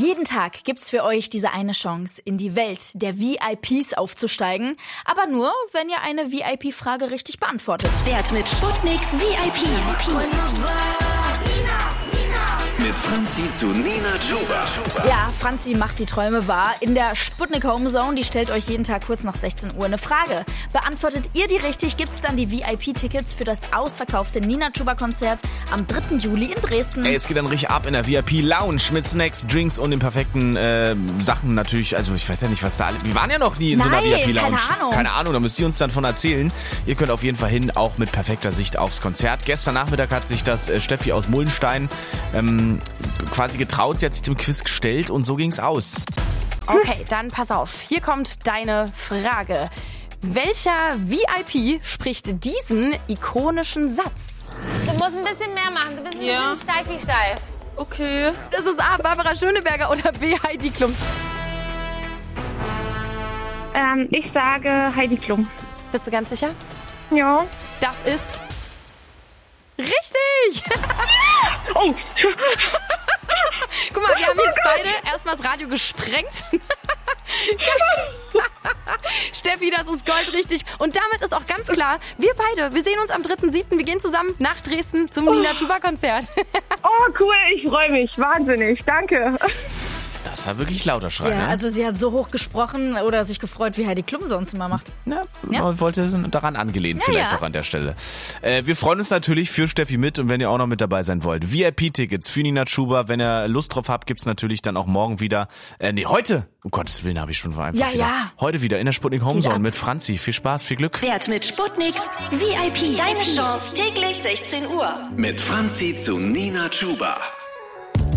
Jeden Tag gibt's für euch diese eine Chance, in die Welt der VIPs aufzusteigen. Aber nur, wenn ihr eine VIP-Frage richtig beantwortet. Wert mit Sputnik VIP. Mit Franzi zu Nina Chuba. Ja, Franzi macht die Träume wahr. In der Sputnik Home Zone, die stellt euch jeden Tag kurz nach 16 Uhr eine Frage. Beantwortet ihr die richtig, gibt's dann die VIP-Tickets für das ausverkaufte Nina Chuba-Konzert am 3. Juli in Dresden. Es geht dann richtig ab in der VIP-Lounge mit Snacks, Drinks und den perfekten Sachen natürlich. Also ich weiß ja nicht, was da... Wir waren ja noch nie in so einer VIP-Lounge. Keine Ahnung, da müsst ihr uns dann von erzählen. Ihr könnt auf jeden Fall hin, auch mit perfekter Sicht aufs Konzert. Gestern Nachmittag hat sich das Steffi aus Muldenstein quasi getraut. Sie hat sich dem Quiz gestellt und so ging's aus. Okay, dann pass auf. Hier kommt deine Frage. Welcher VIP spricht diesen ikonischen Satz? Du musst ein bisschen mehr machen. Du bist ein bisschen steif wie steif. Okay. Das ist A. Barbara Schöneberger oder B. Heidi Klum. Ich sage Heidi Klum. Bist du ganz sicher? Ja. Das ist richtig! Oh. Guck mal, wir haben jetzt beide erstmal das Radio gesprengt. Steffi, das ist goldrichtig. Und damit ist auch ganz klar, wir sehen uns am 3.7. Wir gehen zusammen nach Dresden zum Nina Chuba-Konzert. Oh, cool, ich freue mich. Wahnsinnig, danke. Das war wirklich lauter Schrei, Ja, ne? also sie hat so hoch gesprochen oder sich gefreut, wie Heidi Klum sonst immer macht. Man wollte daran angelehnt, vielleicht auch an der Stelle. Wir freuen uns natürlich für Steffi mit und wenn ihr auch noch mit dabei sein wollt. VIP-Tickets für Nina Chuba, wenn ihr Lust drauf habt, gibt's natürlich dann auch morgen wieder. Heute. Um Gottes Willen habe ich schon einfach wieder. Ja. Heute wieder in der Sputnik Home Zone mit Franzi. Viel Spaß, viel Glück. Wert mit Sputnik VIP. Deine Chance täglich 16 Uhr. Mit Franzi zu Nina Chuba.